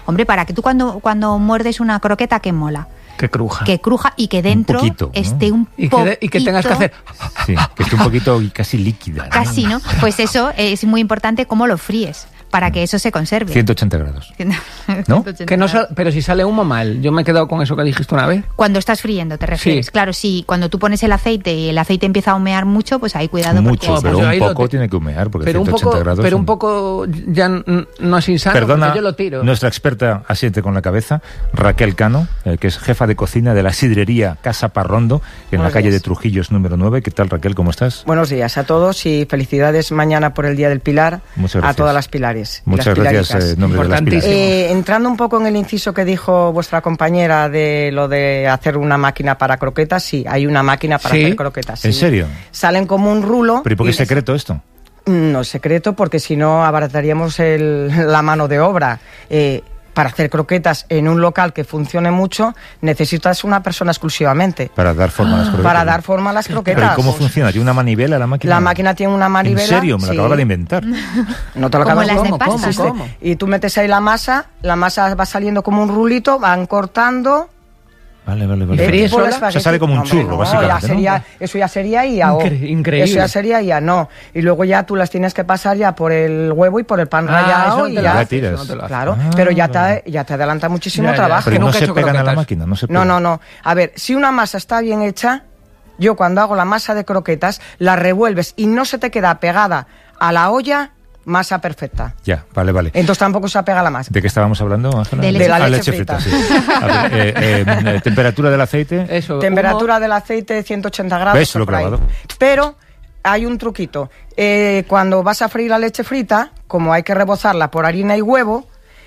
Hombre, para que tú cuando muerdes una croqueta, que mola. Que cruja. Que cruja y que dentro poquito, ¿no? esté un poquito... Y que tengas que hacer... Sí, que esté un poquito casi líquida, ¿no? Casi, ¿no? Pues eso es muy importante cómo lo fríes, para que eso se conserve. 180 grados. ¿No? Que no pero si sale humo mal. Yo me he quedado con eso que dijiste una vez. Cuando estás friendo, ¿te refieres? Sí. Claro, sí. Cuando tú pones el aceite y el aceite empieza a humear mucho, pues ahí cuidado. Mucho, porque... pero yo un ahí poco tiene que humear, porque pero 180 grados... Pero un poco ya no es insano, Perdona, porque yo lo tiro. Nuestra experta asiente con la cabeza, Raquel Cano, que es jefa de cocina de la sidrería Casa Parrondo, en la calle de Trujillos número 9. ¿Qué tal, Raquel? ¿Cómo estás? Buenos días a todos y felicidades mañana por el Día del Pilar a todas las pilares. Muchas gracias, nombre de las Pilares. Entrando un poco en el inciso que dijo vuestra compañera de lo de hacer una máquina para croquetas, sí, hay una máquina para hacer croquetas. Sí. ¿En serio? Salen como un rulo. ¿Pero y por qué es secreto esto? No es secreto, porque si no abarataríamos la mano de obra. Para hacer croquetas en un local que funcione mucho, necesitas una persona exclusivamente. Para dar forma a las croquetas. Para dar forma a las croquetas. ¿Pero cómo funciona? ¿Tiene una manivela la máquina? La máquina tiene una manivela. ¿En serio? Me lo acababa de inventar. No te lo acabas de inventar. ¿Cómo? Y tú metes ahí la masa va saliendo como un rulito, van cortando... Vale. ¿Y fríes sola? O sea, sale como un churro, básicamente, ¿no? Eso ya sería IA. Increíble. Eso ya sería IA, no. Y luego ya tú las tienes que pasar ya por el huevo y por el pan rallado y ya. Tiras. Claro, pero ya te adelanta muchísimo trabajo. Pero no se pegan a la máquina, no se pegan. No. A ver, si una masa está bien hecha, yo cuando hago la masa de croquetas, la revuelves y no se te queda pegada a la olla... Masa perfecta. Ya, vale. Entonces tampoco se apega la masa. ¿De qué estábamos hablando, Ángela? De la leche frita. Sí. A ver, temperatura del aceite. Eso, temperatura del aceite 180 grados. ¿Ves lo clavado? Pero hay un truquito. Cuando vas a freír la leche frita, como hay que rebozarla por harina y huevo,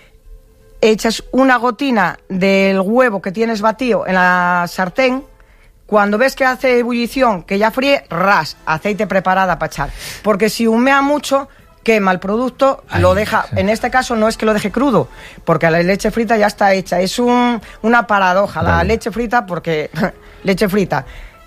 echas una gotina del huevo que tienes batido en la sartén. Cuando ves que hace ebullición, que ya fríe, aceite preparada para echar. Porque si humea mucho... quema el producto, lo deja, en este caso no es que lo deje crudo, porque la leche frita ya está hecha, es una paradoja, la leche frita, porque leche frita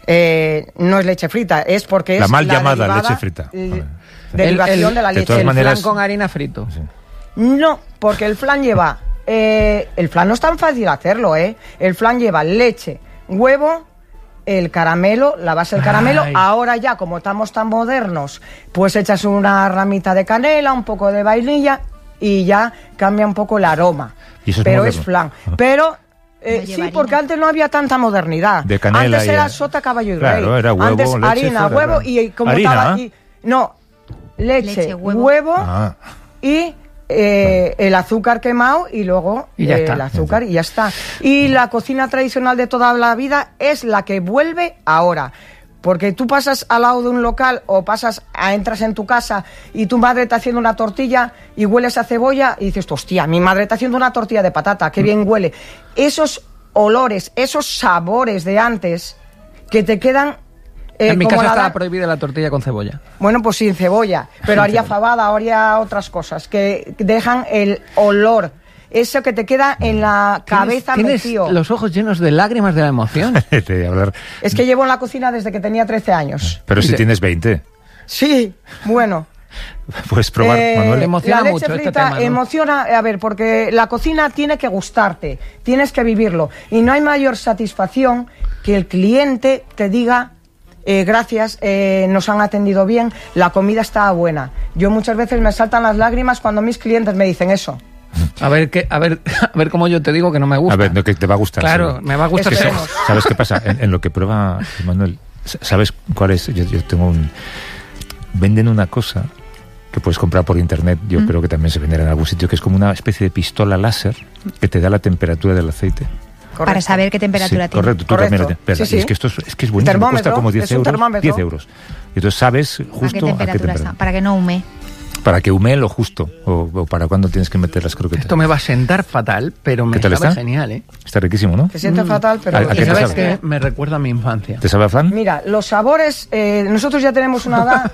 no es leche frita, es porque es la mal llamada leche frita. Derivación de la leche. De el maneras... flan con harina frito. Sí. No, porque el flan lleva, el flan no es tan fácil hacerlo, el flan lleva leche, huevo, el caramelo, la base del caramelo. Ahora ya, como estamos tan modernos, pues echas una ramita de canela, un poco de vainilla y ya cambia un poco el aroma. ¿Y eso es pero moderno? Es flan. Pero sí, porque antes no había tanta modernidad. De canela antes era sota, caballo y rey. Claro, era huevo, antes leche, harina, huevo y como harina. estaba aquí. No, leche, huevo y el azúcar quemado y luego el azúcar y ya está. Y la cocina tradicional de toda la vida es la que vuelve ahora. Porque tú pasas al lado de un local o entras en tu casa y tu madre está haciendo una tortilla y hueles a cebolla y dices, hostia, mi madre está haciendo una tortilla de patata, qué bien huele. Esos olores, esos sabores de antes que te quedan... en mi casa estaba prohibida la tortilla con cebolla. Bueno, pues sin cebolla, pero haría fabada, haría otras cosas que dejan el olor, eso que te queda en la cabeza metido. Tienes los ojos llenos de lágrimas de la emoción. Es que llevo en la cocina desde que tenía 13 años. Pero si tienes 20. Sí, bueno. Puedes probar, Manuel. Emociona la mucho leche frita este tema, ¿no? emociona, a ver, porque la cocina tiene que gustarte, tienes que vivirlo. Y no hay mayor satisfacción que el cliente te diga... gracias, nos han atendido bien, la comida estaba buena. Yo muchas veces me saltan las lágrimas cuando mis clientes me dicen eso. A ver cómo yo te digo que no me gusta. A ver, que te va a gustar. Claro, sí. me va a gustar. ¿Sabes qué pasa? En lo que prueba Manuel, ¿sabes cuál es? Yo tengo venden una cosa que puedes comprar por internet, yo creo que también se venderá en algún sitio, que es como una especie de pistola láser que te da la temperatura del aceite. Correcto. Para saber qué temperatura tiene. Correcto, tú también. Sí. Es que es buenísimo, cuesta como 10 euros. 10 euros. Y entonces sabes justo a qué temperatura está, para que no hume. Para que humee lo justo, o para cuando tienes que meter las croquetas. Esto me va a sentar fatal, pero me sabe está? genial, ¿eh? Está riquísimo, ¿no? Te siente fatal, pero... ¿A qué te ¿Sabes sabe? qué? Me recuerda a mi infancia. ¿Te sabe a flan? Mira, los sabores... nosotros ya tenemos una edad,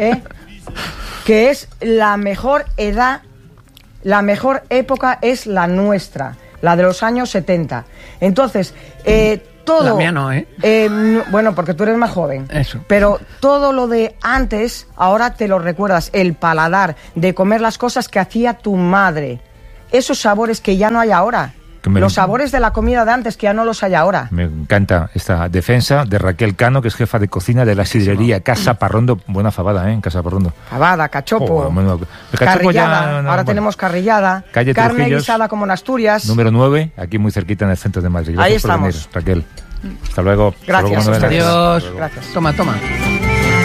que es la mejor edad, la mejor época es la nuestra, la de los años 70. Entonces, todo... La mía no, ¿eh? Bueno, porque tú eres más joven. Eso. Pero todo lo de antes, ahora te lo recuerdas. El paladar de comer las cosas que hacía tu madre. esos sabores que ya no hay ahora. Los sabores de la comida de antes que ya no los hay ahora. Me encanta esta defensa de Raquel Cano, que es jefa de cocina de la sidrería Casa Parrondo. Buena fabada, en Casa Parrondo. Fabada, cachopo, el cachopo carrillada, ahora tenemos carrillada, calle carne Trujillos, guisada como en Asturias. Número 9, aquí muy cerquita en el centro de Madrid. Gracias Ahí estamos. por venir, Raquel. Hasta luego. Gracias. Hasta luego, Adiós. Gracias. Toma.